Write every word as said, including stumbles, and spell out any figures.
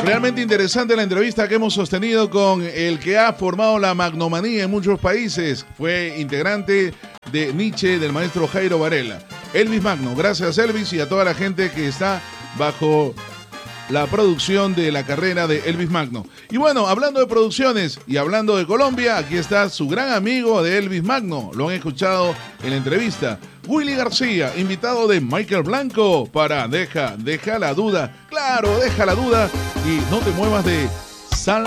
Realmente interesante la entrevista que hemos sostenido con el que ha formado la magnomanía en muchos países. Fue integrante de Nietzsche, del maestro Jairo Varela. Elvis Magno. Gracias, Elvis, y a toda la gente que está bajo la producción de la carrera de Elvis Magno. Y bueno, hablando de producciones y hablando de Colombia, aquí está su gran amigo de Elvis Magno. Lo han escuchado en la entrevista. Willy García, invitado de Michael Blanco para Deja, deja la duda. Claro, deja la duda y no te muevas de Sal